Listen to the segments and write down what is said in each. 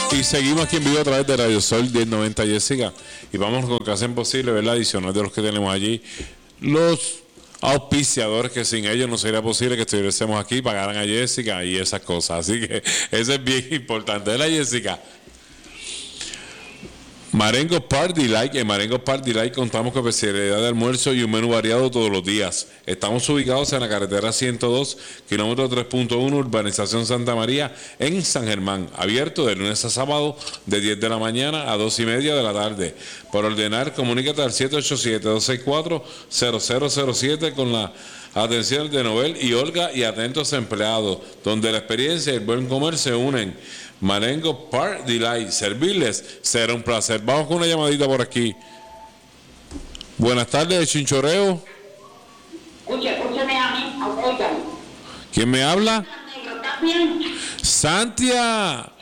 Y seguimos aquí en vivo a través de Radio Sol 1090 Jessica. Y vamos con que hacen posible, ¿verdad? Adicional de los que tenemos allí. Los auspiciadores, que sin ellos no sería posible que estuviésemos aquí, pagaran a Jessica y esas cosas. Así que eso es bien importante. ¿Verdad, Jessica? Marengo Party Light. En Marengo Party Light contamos con especialidad de almuerzo y un menú variado todos los días. Estamos ubicados en la carretera 102, kilómetro 3.1, urbanización Santa María, en San Germán. Abierto de lunes a sábado, de 10 de la mañana a 2:30 de la tarde. Por ordenar, comunícate al 787-264-0007 con la atención de Noel y Olga y atentos empleados, donde la experiencia y el buen comer se unen. Marengo Party Light, servirles será un placer. Vamos con una llamadita por aquí. Buenas tardes, Chinchoreo. Escúcheme a mí, oigan. ¿Quién me habla? ¿Estás bien? Santia.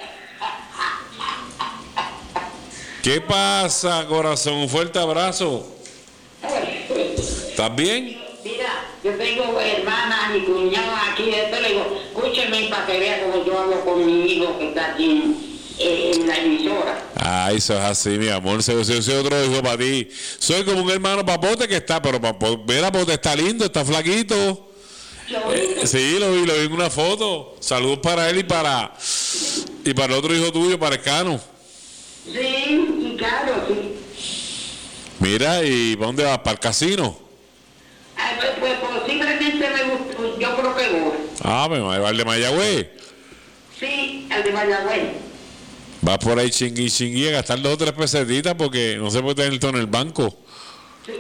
¿Qué pasa, corazón? Un fuerte abrazo. ¿Estás bien? Mira, yo tengo hermanas y cuñadas aquí, esto le digo, escúcheme para que vea cómo yo hablo con mi hijo que está aquí en la emisora. Ay, eso es así, mi amor. Soy otro hijo para ti. Soy como un hermano papote que está, pero mira, Papote está lindo, está flaquito. Sí, lo vi en una foto. Saludos para él y para el otro hijo tuyo, para el Cano. Sí, claro, sí. Mira, ¿y para dónde vas? ¿Para el casino? Pues posiblemente me gusta, yo creo que voy. Me va a llevar de Mayagüez. Sí, el de Mayagüez. Vas por ahí chingui a gastar 2 o 3 pesetitas porque no se puede tener todo en el banco. Sí.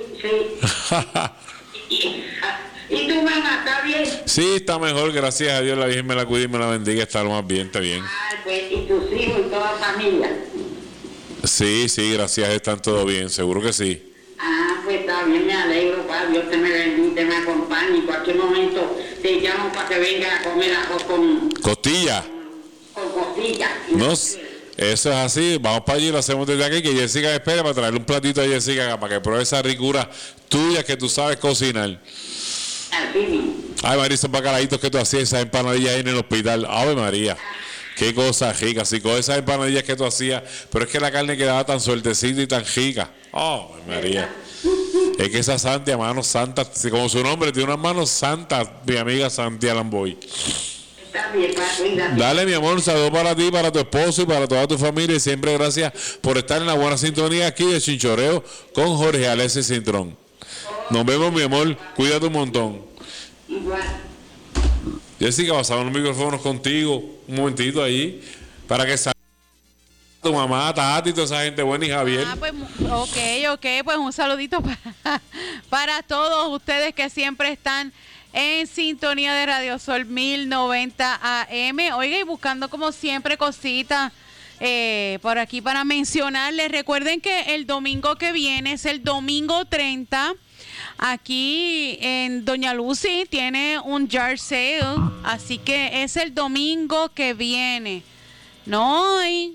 ¿Y tu mamá está bien? Sí, está mejor, gracias a Dios. La Virgen me la cuide y me la bendiga. Está lo más bien, está bien. Pues, y tus hijos y toda la familia. Sí, gracias, están todo bien, seguro que sí. Pues está bien, me alegro, padre. Dios te me bendiga, me acompañe. En cualquier momento te llamo para que vengas a comer arroz con costilla. Con costilla. No, eso es así. Vamos para allí, lo hacemos desde aquí. Que Jessica espera para traerle un platito a Jessica para que pruebe esa ricura tuya que tú sabes cocinar. Así mismo. Ay, María, esos bacalaitos que tú hacías, esas empanadillas ahí en el hospital. Ave María. Qué cosa rica, así con esas empanadillas que tú hacías, pero es que la carne quedaba tan sueltecita y tan rica. Oh, María. Es que esa Santia, manos santas, como su nombre, tiene unas manos santas, mi amiga Santia Lamboy. Está bien, padre. Dale, mi amor, un saludo para ti, para tu esposo y para toda tu familia. Y siempre gracias por estar en la buena sintonía aquí de Chinchoreo con Jorge Alexis Cintrón. Nos vemos, mi amor. Cuídate un montón. Igual. Jessica, pasamos los micrófonos contigo un momentito ahí para que salga tu mamá, Tati, toda esa gente buena y Javier. Pues pues un saludito para todos ustedes que siempre están en sintonía de Radio Sol 1090 AM. Oiga, y buscando como siempre cositas por aquí para mencionarles. Recuerden que el domingo que viene es el domingo 30. Aquí en Doña Lucy tiene un yard sale, así que es el domingo que viene. No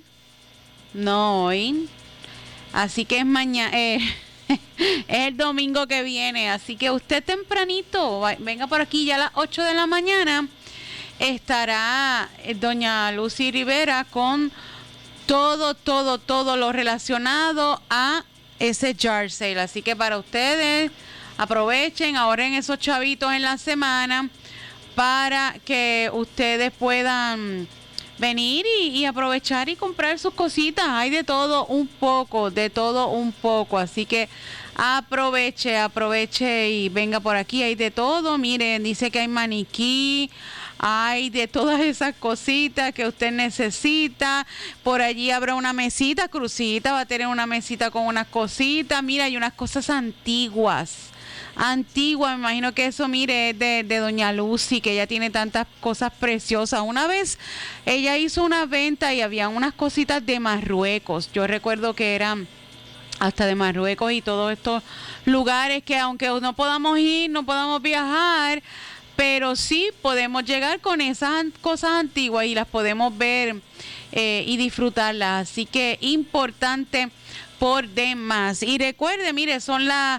hoy. Así que es mañana, es el domingo que viene. Así que usted tempranito, venga por aquí ya a las 8 de la mañana. Estará Doña Lucy Rivera con todo lo relacionado a ese yard sale. Así que para ustedes, aprovechen, ahorren esos chavitos en la semana para que ustedes puedan venir y aprovechar y comprar sus cositas. Hay de todo un poco. Así que aproveche y venga por aquí. Hay de todo. Miren, dice que hay maniquí. Hay de todas esas cositas que usted necesita. Por allí habrá una mesita, Crucita va a tener una mesita con unas cositas. Mira, hay unas cosas antiguas, me imagino que eso, mire, es de Doña Lucy, que ella tiene tantas cosas preciosas. Una vez ella hizo una venta y había unas cositas de Marruecos. Yo recuerdo que eran hasta de Marruecos y todos estos lugares que aunque no podamos ir, no podamos viajar, pero sí podemos llegar con esas cosas antiguas y las podemos ver y disfrutarlas. Así que importante por demás. Y recuerde, mire, son las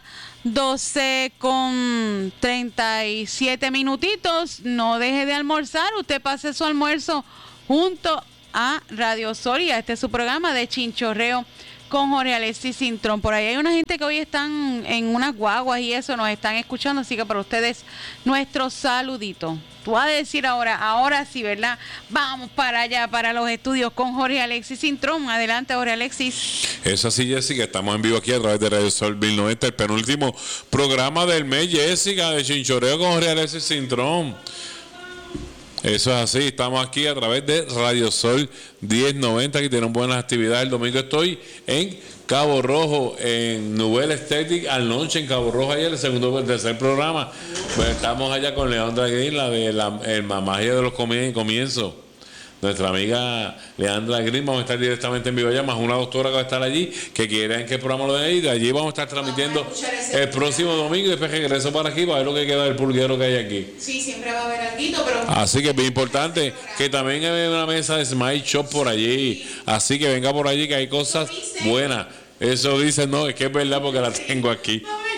12:37 minutitos. No deje de almorzar. Usted pase su almuerzo junto a Radio Sol y a este su programa de Chinchorreo con Jorge Alexis Cintrón. Por ahí hay una gente que hoy están en unas guaguas y eso, nos están escuchando, así que para ustedes nuestro saludito. Tú vas a decir ahora sí, ¿verdad? Vamos para allá, para los estudios con Jorge Alexis Cintrón. Adelante, Jorge Alexis. Es así, Jessica, estamos en vivo aquí a través de Radio Sol 1090, el penúltimo programa del mes, Jessica, de Chinchorreo con Jorge Alexis Cintrón. Eso es así, estamos aquí a través de Radio Sol 1090, que tienen buenas actividades. El domingo estoy en Cabo Rojo, en Nubel Aesthetic, al noche en Cabo Rojo, ayer el tercer programa. Pues estamos allá con Leandra Green, la de el magia de los comienzos. Nuestra amiga Leandra Green, vamos a estar directamente en vivo allá, más una doctora que va a estar allí, que quieren que el programa lo den ahí. De allí vamos a estar transmitiendo el próximo domingo y después regreso para aquí para ver lo que queda del pulguero que hay aquí. Sí, siempre va a haber algo, pero... Así que es bien importante que también hay una mesa de Smile Shop por allí. Así que venga por allí que hay cosas buenas. Eso dice, no, es que es verdad porque la tengo aquí.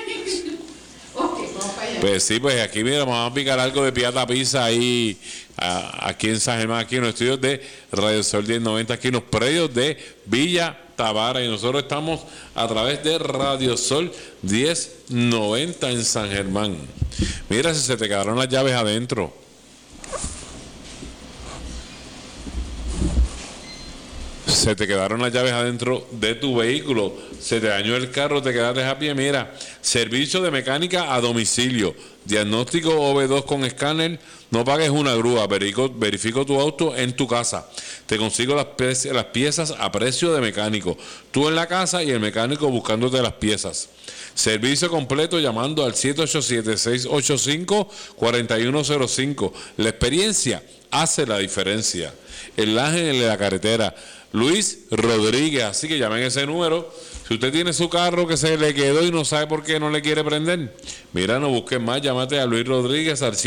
Pues sí, pues aquí mira, vamos a picar algo de Piata Pizza ahí, aquí en San Germán, aquí en los estudios de Radio Sol 1090, aquí en los predios de Villa Tavara, y nosotros estamos a través de Radio Sol 1090 en San Germán. Mira, si se te quedaron las llaves adentro. Se te quedaron las llaves adentro de tu vehículo, se te dañó el carro, te quedaste a pie, mira, servicio de mecánica a domicilio, diagnóstico OV2 con escáner, no pagues una grúa, verifico tu auto en tu casa, te consigo las piezas a precio de mecánico, tú en la casa y el mecánico buscándote las piezas. Servicio completo llamando al 787-685-4105. La experiencia hace la diferencia. El ángel de la carretera, Luis Rodríguez. Así que llamen ese número. Si usted tiene su carro que se le quedó y no sabe por qué no le quiere prender, mira, no busques más, llámate a Luis Rodríguez al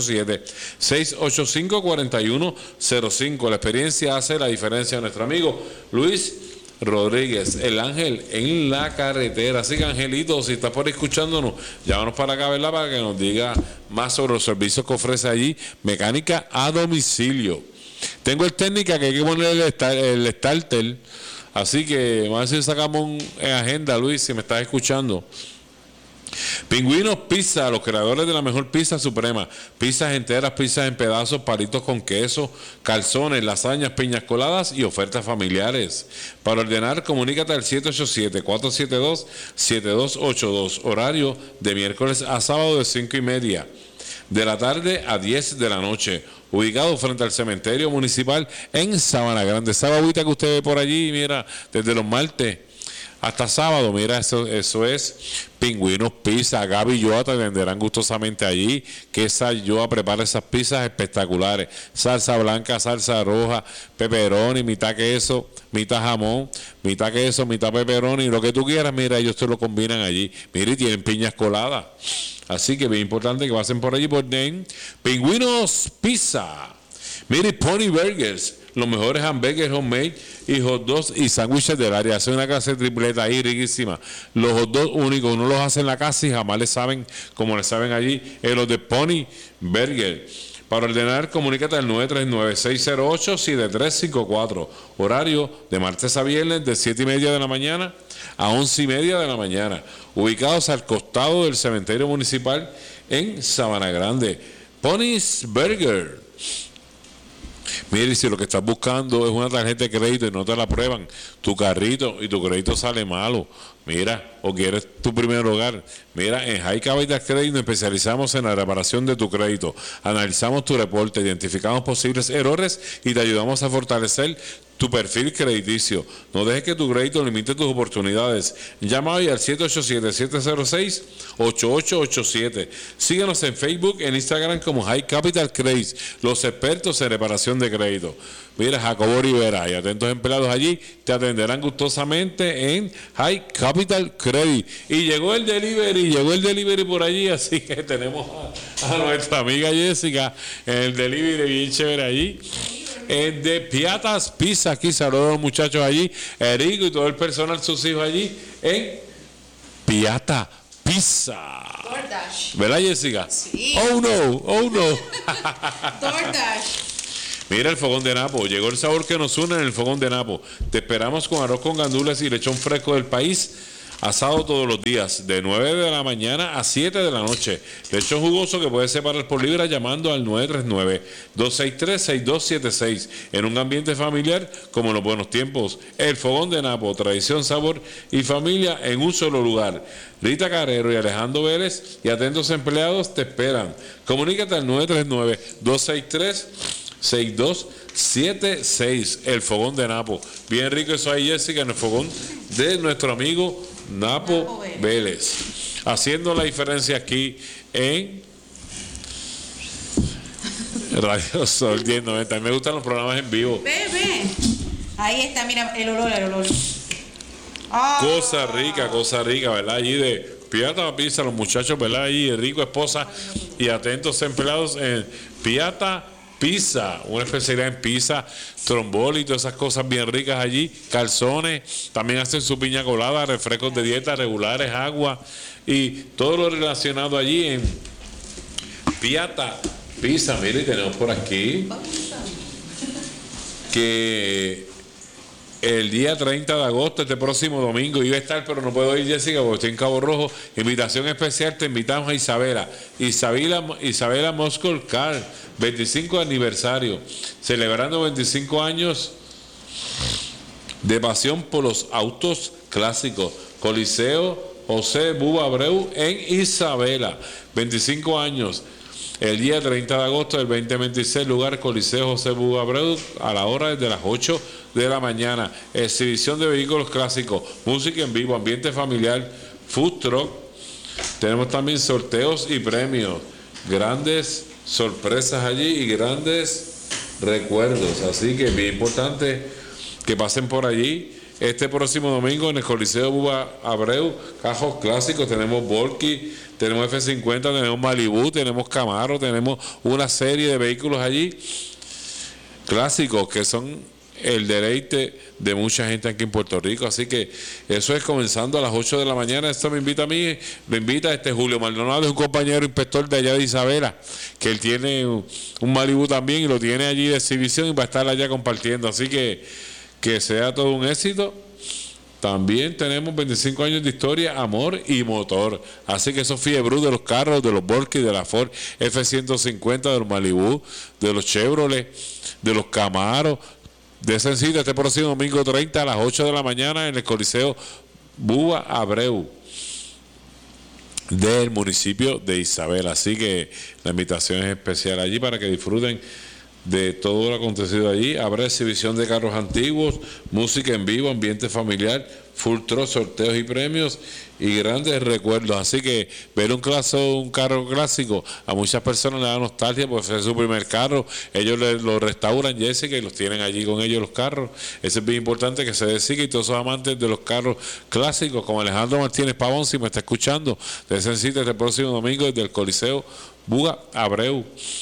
787-685-4105. La experiencia hace la diferencia. Nuestro amigo Luis Rodríguez, el ángel en la carretera. Así que, Angelito, si estás por ahí escuchándonos, llámanos para acá, ¿verdad? Para que nos diga más sobre los servicios que ofrece allí, mecánica a domicilio. Tengo el técnica que hay que poner el starter, así que vamos a ver si sacamos en agenda, Luis, si me estás escuchando. Pingüinos Pizza, los creadores de la mejor pizza suprema. Pizzas enteras, pizzas en pedazos, palitos con queso, calzones, lasañas, piñas coladas y ofertas familiares. Para ordenar, comunícate al 787-472-7282. Horario de miércoles a sábado de 5:30 de la tarde a 10 de la noche. Ubicado frente al cementerio municipal en Sabana Grande. Esa agüita que usted ve por allí, mira, desde los martes hasta sábado, mira, eso es Pingüinos Pizza. Gaby Yoa te venderán gustosamente allí, que esa Yoa prepara esas pizzas espectaculares, salsa blanca, salsa roja, pepperoni, mitad queso, mitad jamón, mitad queso, mitad pepperoni, lo que tú quieras, mira, ellos te lo combinan allí, mira, y tienen piñas coladas, así que bien importante que pasen por allí por Den. Pingüinos Pizza. Mire, Pony Burgers, los mejores hamburgues homemade y hot dogs y sándwiches del área. Hacen una clase de tripleta ahí riquísima. Los hot dogs únicos, uno los hace en la casa y jamás les saben como les saben allí. Los de Pony Burger. Para ordenar, comunícate al 939-608-7354. Horario de martes a viernes de 7:30 de la mañana a 11:30 de la mañana. Ubicados al costado del cementerio municipal en Sabana Grande. Pony's Burger. Mire, si lo que estás buscando es una tarjeta de crédito y no te la aprueban, tu carrito y tu crédito sale malo, mira, o quieres tu primer hogar, mira, en High Capital Credit nos especializamos en la reparación de tu crédito, analizamos tu reporte, identificamos posibles errores y te ayudamos a fortalecer tu perfil crediticio. No dejes que tu crédito limite tus oportunidades. Llama hoy al 787-706-8887. Síguenos en Facebook, en Instagram como High Capital Credit, los expertos en reparación de crédito. Mira, Jacobo Rivera y atentos empleados allí te atenderán gustosamente en High Capital Credit. Y llegó el delivery por allí, así que tenemos a nuestra amiga Jessica en el delivery bien chévere allí. De Piatas Pizza, aquí saludos a los muchachos allí, Erico y todo el personal, sus hijos allí en Piata Pizza. DoorDash. ¿Verdad, Jessica? Sí. Oh no. DoorDash. Mira el fogón de Napo, llegó el sabor que nos une en el fogón de Napo. Te esperamos con arroz con gandules y lechón fresco del país, asado todos los días, de 9 de la mañana a 7 de la noche. Lechón jugoso que puedes separar por libra llamando al 939-263-6276. En un ambiente familiar como en los buenos tiempos. El fogón de Napo, tradición, sabor y familia en un solo lugar. Rita Carrero y Alejandro Vélez y atentos empleados te esperan. Comunícate al 939-263-6276. El fogón de Napo. Bien rico eso ahí, Jessica, en el fogón de nuestro amigo Napo Vélez. Haciendo la diferencia aquí en Radio Sol 1090. A mí me gustan los programas en vivo. Ve. Ahí está, mira, el olor. Oh. Cosa rica, ¿verdad? Allí de Piata Pizza, los muchachos, ¿verdad? Allí, rico esposa y atentos empleados en Piata Pizza, una especialidad en pizza, tromboli y todas esas cosas bien ricas allí, calzones, también hacen su piña colada, refrescos de dieta regulares, agua y todo lo relacionado allí en Piata Pizza. Mire, tenemos por aquí que el día 30 de agosto, este próximo domingo, iba a estar, pero no puedo ir, Jessica, porque estoy en Cabo Rojo. Invitación especial, te invitamos a Isabela Moscow Car, 25 aniversario, celebrando 25 años de pasión por los autos clásicos. Coliseo José Buba Abreu en Isabela, 25 años. El día 30 de agosto del 2026, lugar Coliseo José Buba Abreu, a la hora desde las 8 de la mañana. Exhibición de vehículos clásicos, música en vivo, ambiente familiar, food truck. Tenemos también sorteos y premios, grandes sorpresas allí y grandes recuerdos. Así que es bien importante que pasen por allí. Este próximo domingo en el Coliseo Buba Abreu, cajos clásicos, tenemos Volky, tenemos F50, tenemos Malibu, tenemos Camaro, tenemos una serie de vehículos allí clásicos que son el deleite de mucha gente aquí en Puerto Rico. Así que eso es comenzando a las 8 de la mañana. Esto me invita a mí, me invita Julio Maldonado, es un compañero inspector de allá de Isabela, que él tiene un Malibu también y lo tiene allí de exhibición y va a estar allá compartiendo. Así que sea todo un éxito. También tenemos 25 años de historia, amor y motor. Así que eso fiebre de los carros, de los Volkswagen, de la Ford F-150, de los Malibu, de los Chevrolet, de los Camaro. De ese sitio este próximo domingo 30 a las 8 de la mañana en el Coliseo Buba Abreu del municipio de Isabela. Así que la invitación es especial allí para que disfruten de todo lo acontecido allí. Habrá exhibición de carros antiguos, música en vivo, ambiente familiar, full truck, sorteos y premios y grandes recuerdos. Así que ver un carro clásico a muchas personas le da nostalgia porque es su primer carro. Ellos lo restauran, Jessica, y los tienen allí con ellos los carros. Eso es bien importante que se siga, y todos esos amantes de los carros clásicos, como Alejandro Martínez Pavón, si me está escuchando, necesita este próximo domingo desde el Coliseo Buba Abreu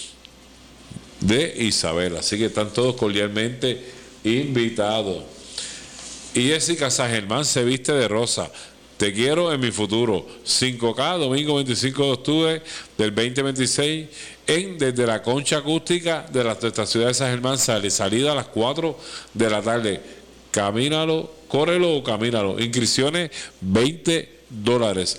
de Isabela. Así que están todos cordialmente invitados. Y Jessica San Germán se viste de rosa. Te quiero en mi futuro. 5K, domingo 25 de octubre del 2026, desde la concha acústica de la ciudad de San Germán, salida a las 4 de la tarde. Camínalo, córrelo o camínalo. Inscripciones $20.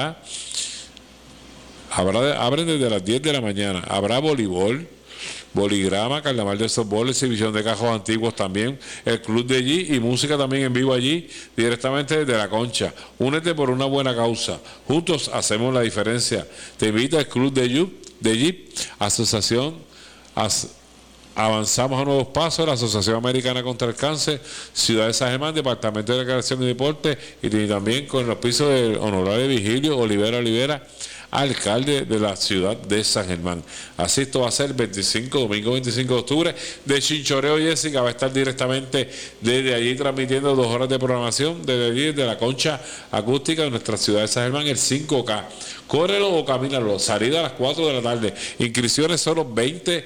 Abren desde las 10 de la mañana. Habrá voleibol, boligrama, carnaval de softball, exhibición de cajos antiguos también, el club de allí y música también en vivo allí, directamente desde la concha. Únete por una buena causa. Juntos hacemos la diferencia. Te invita al club de Jeep, asociación. Avanzamos a nuevos pasos, la Asociación Americana contra el Cáncer, Ciudad de San Germán, Departamento de Recreación y Deporte, y también con los pisos del honorable Vigilio Olivera, alcalde de la ciudad de San Germán. Así esto va a ser domingo 25 de octubre, de Chinchoreo. Jessica va a estar directamente desde allí transmitiendo 2 horas de programación, desde allí, desde la concha acústica de nuestra ciudad de San Germán, el 5K. Córrelo o camínalo, salida a las 4 de la tarde, inscripciones solo $20.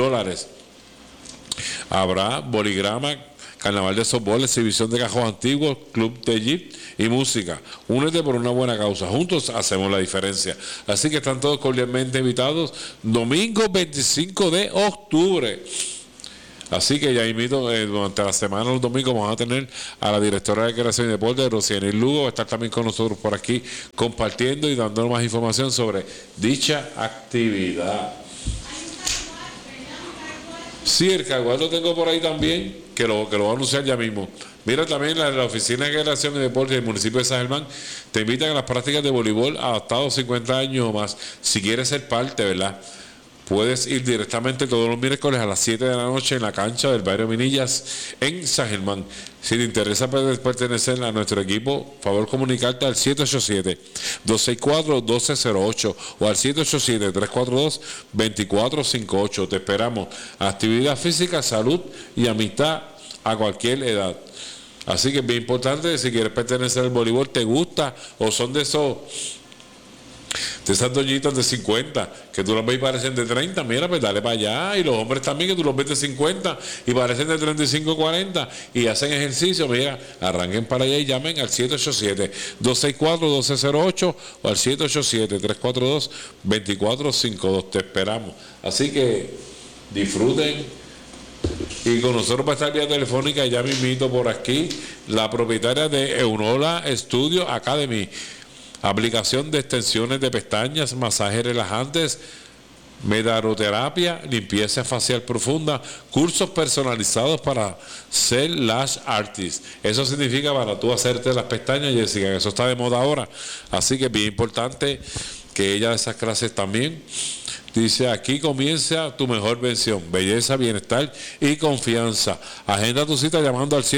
Habrá boligrama, carnaval de softball, exhibición de cajos antiguos, club de Jeep y música. Únete por una buena causa. Juntos hacemos la diferencia. Así que están todos cordialmente invitados. Domingo 25 de octubre. Así que ya invito, durante la semana, los domingos, vamos a tener a la directora de Creación y Deporte, Rocienil Lugo, va a estar también con nosotros por aquí compartiendo y dándonos más información sobre dicha actividad. Sí, el cargual lo tengo por ahí también, que lo voy a anunciar ya mismo. Mira, también la Oficina de Creación y Deporte del municipio de San Germán te invitan a las prácticas de voleibol adaptados 50 años o más. Si quieres ser parte, ¿verdad? Puedes ir directamente todos los miércoles a las 7 de la noche en la cancha del barrio Minillas en San Germán. Si te interesa pertenecer a nuestro equipo, favor comunicarte al 787-264-1208 o al 787-342-2458. Te esperamos. Actividad física, salud y amistad a cualquier edad. Así que es bien importante, si quieres pertenecer al voleibol, te gusta o son de esas doñitas de 50 que tú las ves y parecen de 30, mira, pues dale para allá. Y los hombres también, que tú los ves de 50 y parecen de 35, 40 y hacen ejercicio, mira, arranquen para allá y llamen al 787-264-1208 o al 787-342-2452. Te esperamos. Así que disfruten. Y con nosotros va a estar vía telefónica, ya mismito por aquí, la propietaria de Eunola Studio Academy. Aplicación de extensiones de pestañas, masajes relajantes, medaroterapia, limpieza facial profunda, cursos personalizados para ser lash artist. Eso significa para tú hacerte las pestañas, Jessica, que eso está de moda ahora. Así que es bien importante que ella de esas clases también. Dice, aquí comienza tu mejor versión, belleza, bienestar y confianza. Agenda tu cita llamando al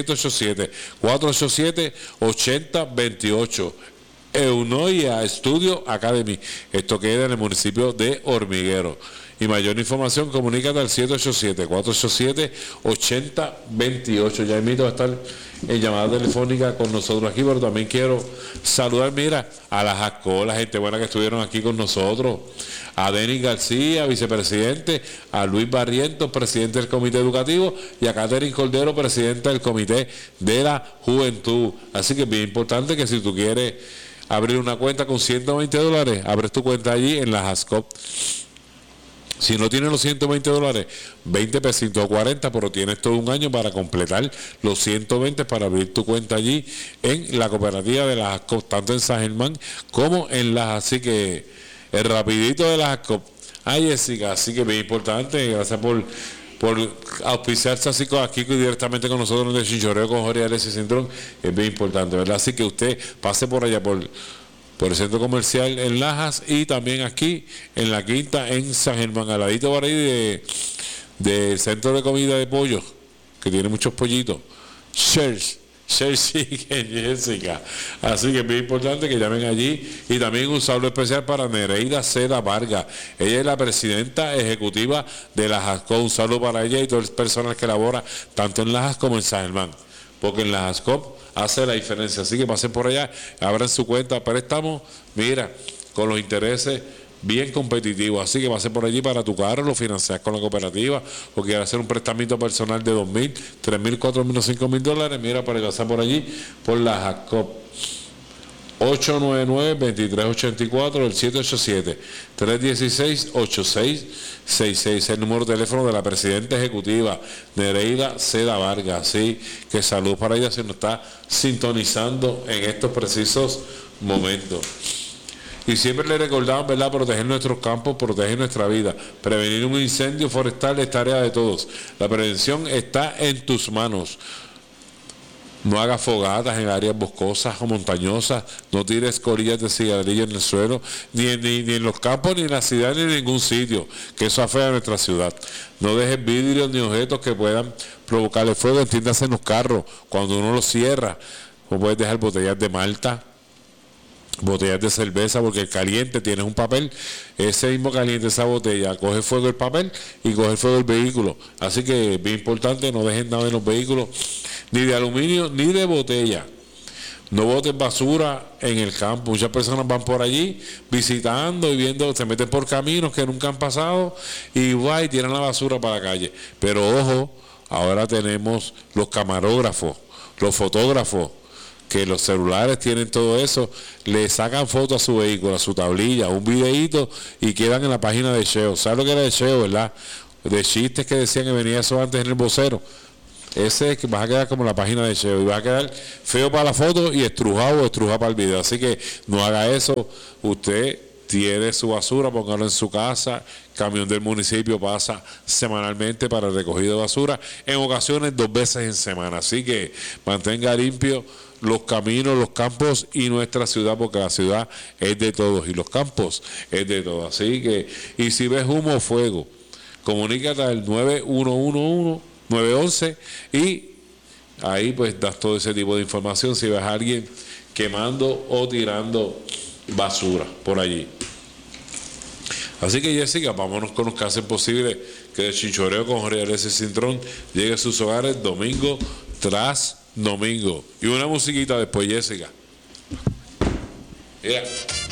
787-487-8028. Eunola Studio Academy. Esto queda en el municipio de Hormiguero. Y mayor información, comunícate al 787-487-8028. Ya invito a estar en llamada telefónica con nosotros aquí, pero también quiero saludar, mira, a la JASCO, la gente buena que estuvieron aquí con nosotros, a Denis García, vicepresidente, a Luis Barrientos, presidente del comité educativo, y a Catherine Cordero, presidenta del comité de la juventud. Así que es bien importante que si tú quieres abrir una cuenta con $120, abres tu cuenta allí en la JASCO. Si no tienes los $120, 20 pesitos o 40, pero tienes todo un año para completar los 120 para abrir tu cuenta allí en la cooperativa de las JASCO, tanto en San Germán como en las. Así que el rapidito de las JASCO. Ay, Jessica, así que bien importante, gracias por auspiciarse así aquí directamente con nosotros en el Chinchorreo con Jorge Alessi Cintrón, es bien importante, ¿verdad? Así que usted pase por allá por el centro comercial en Lajas y también aquí en la Quinta en San Germán, al ladito por ahí del centro de comida de pollo, que tiene muchos pollitos. Jessica. Así que es bien importante que llamen allí. Y también un saludo especial para Nereida Seda Vargas. Ella es la presidenta ejecutiva de la JASCO. Un saludo para ella y todas las personas que laboran tanto en Lajas como en San Germán, porque en la JASCO hace la diferencia. Así que pasen por allá, abran su cuenta préstamo, mira, con los intereses bien competitivos. Así que pasen por allí para tu carro, lo financias con la cooperativa, o quieres hacer un prestamito personal de $2,000, $3,000, $4,000, $5,000, mira, para pasar por allí, por la JASCO. 899-2384, el 787-316-8666, el número de teléfono de la presidenta ejecutiva Nereida Seda Vargas. Así que salud para ella si nos está sintonizando en estos precisos momentos. Y siempre le recordamos, ¿verdad?, proteger nuestros campos, proteger nuestra vida. Prevenir un incendio forestal es tarea de todos. La prevención está en tus manos. No hagas fogatas en áreas boscosas o montañosas, no tires colillas de cigarrillo en el suelo, ni en los campos, ni en la ciudad, ni en ningún sitio, que eso afecta a nuestra ciudad. No dejes vidrios ni objetos que puedan provocarle fuego, entiéndase en los carros, cuando uno los cierra. O puedes dejar botellas de malta, botellas de cerveza, porque el caliente, tienes un papel, ese mismo caliente, esa botella, coge fuego el papel y coge fuego el vehículo. Así que es bien importante, no dejen nada en los vehículos, ni de aluminio ni de botella. No boten basura en el campo. Muchas personas van por allí visitando y viendo, se meten por caminos que nunca han pasado y tiran la basura para la calle. Pero ojo, ahora tenemos los camarógrafos, los fotógrafos, que los celulares tienen todo eso, le sacan fotos a su vehículo, a su tablilla, un videíto, y quedan en la página de SEO. ¿Sabes lo que era de SEO, verdad? de chistes que decían que venía eso antes en el vocero. Ese es que vas a quedar como la página de Cheo y vas a quedar feo para la foto y estrujado para el video. Así que no haga eso. Usted tiene su basura, póngalo en su casa. Camión del municipio pasa semanalmente para el recogido de basura, en ocasiones 2 veces en semana. Así que mantenga limpio los caminos, los campos y nuestra ciudad, porque la ciudad es de todos y los campos es de todos. Así que, y si ves humo o fuego, comunícate al 911 y ahí pues das todo ese tipo de información si ves a alguien quemando o tirando basura por allí. Así que Jessica, vámonos con los que hacen posible que el Chinchorreo con Jorge Alexis Cintrón llegue a sus hogares domingo tras domingo. Y una musiquita después, Jessica. Yeah.